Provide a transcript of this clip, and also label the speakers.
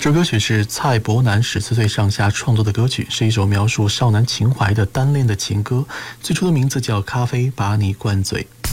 Speaker 1: 这歌曲是蔡伯南14岁上下创作的歌曲，是一首描述少男情怀的单恋的情歌。最初的名字叫《咖啡把你灌醉》，